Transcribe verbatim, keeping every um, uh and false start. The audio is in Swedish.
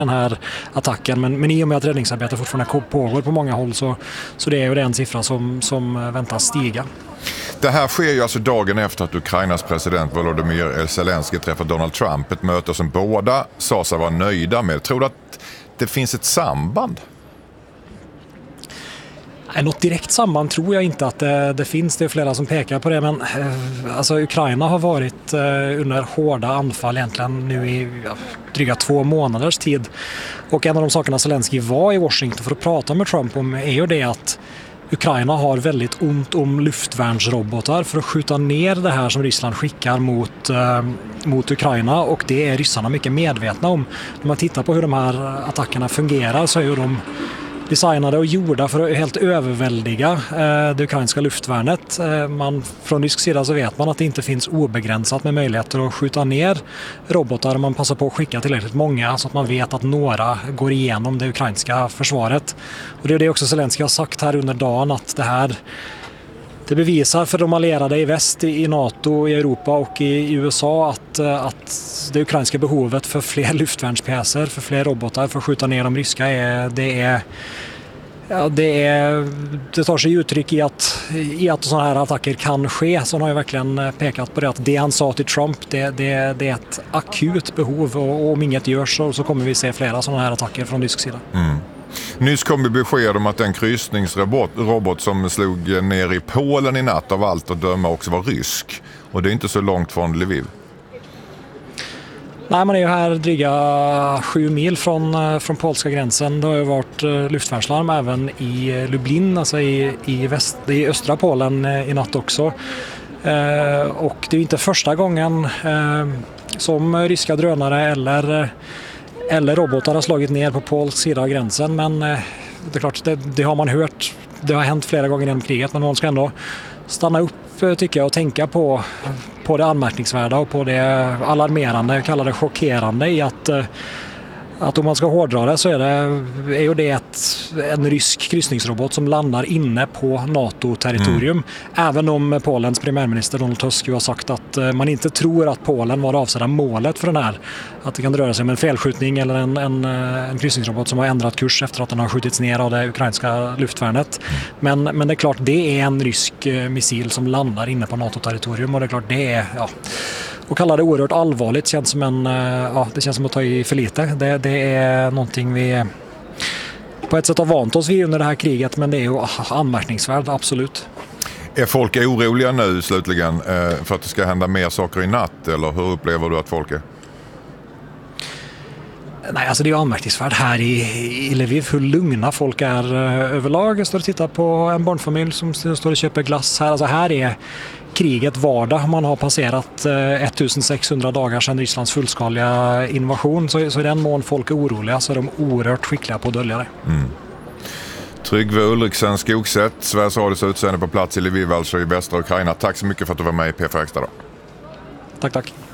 den här attacken, men, men i och med att räddningsarbetet fortfarande pågår på många håll så, så det är ju den siffra som, som väntas stiga. Det här sker ju alltså dagen efter att Ukrainas president Volodymyr Zelensky träffade Donald Trump, ett möte som båda sa sig vara nöjda med. Tror du att det finns ett samband? Nej, något direkt samband tror jag inte att det, det finns. Det är flera som pekar på det, men eh, alltså Ukraina har varit eh, under hårda anfall egentligen nu i ja, dryga två månaders tid. Och en av de sakerna Zelensky var i Washington för att prata med Trump om är ju det att Ukraina har väldigt ont om luftvärnsrobotar för att skjuta ner det här som Ryssland skickar mot, eh, mot Ukraina, och det är ryssarna mycket medvetna om. När man tittar på hur de här attackerna fungerar så är ju de designade och gjorda för att helt överväldiga eh, det ukrainska luftvärnet. Eh, man, från rysk sida så vet man att det inte finns obegränsat med möjligheter att skjuta ner robotar. Man passar på att skicka tillräckligt många så att man vet att några går igenom det ukrainska försvaret. Och det är det också Zelensky har sagt här under dagen, att det här det bevisar för de allierade i väst, i NATO, i Europa och i U S A att, att det ukrainska behovet för fler luftvärnspjäser, för fler robotar för att skjuta ner de ryska, är, det, är, ja, det, är, det tar sig uttryck i att, i att sådana här attacker kan ske. Så han har ju verkligen pekat på det, att det han sa till Trump, det, det, det är ett akut behov, och om inget görs så, så kommer vi se flera sådana här attacker från rysk sida. Mm. Nyss kom det besked om att den kryssningsrobot robot som slog ner i Polen i natt av allt att döma också var rysk. Och det är inte så långt från Lviv. Nej, man är ju här dryga sju mil från, från polska gränsen. Det har ju varit luftvärnslarm även i Lublin, alltså i, i, väst, i östra Polen i natt också. Eh, och det är inte första gången eh, som ryska drönare eller eller robotar har slagit ner på polsk sida av gränsen, men eh, det är klart, det, det har man hört, det har hänt flera gånger genom kriget, men man ska ändå stanna upp, tycker jag, och tänka på, på det anmärkningsvärda och på det alarmerande, jag kallar det chockerande i att eh, att om man ska hårdra det så är, det, är ju det ett, en rysk kryssningsrobot som landar inne på NATO-territorium. Mm. Även om Polens premiärminister Donald Tusk har sagt att man inte tror att Polen var det avsedda målet för den här. Att det kan röra sig om en felskjutning eller en, en, en kryssningsrobot som har ändrat kurs efter att den har skjutits ner av det ukrainska luftvärnet. Men, men det är klart, det är en rysk missil som landar inne på NATO-territorium, och det är klart, det är... Ja, och kalla det oerhört allvarligt känns som en, ja, det känns som att ta i för lite. Det, det är någonting vi på ett sätt har vant oss vid under det här kriget, men det är ju anmärkningsvärt, absolut. Är folk oroliga nu slutligen för att det ska hända mer saker i natt, eller hur upplever du att folk är? Nej, alltså det är anmärkningsvärt här i, i Lviv hur lugna folk är överlag. Jag står och tittar på en barnfamilj som står och köper glass här. Alltså här är kriget vardag. Man har passerat sextonhundra dagar sedan Rysslands fullskaliga invasion. Så, så i den mån folk är oroliga så är de oerhört skickliga på att dölja det. Mm. Tryggve Ulriksen, Skogsätt, Sveriges Radios utsändning på plats i Lviv, alltså i västra Ukraina. Tack så mycket för att du var med i P fyra Extra. Tack, tack.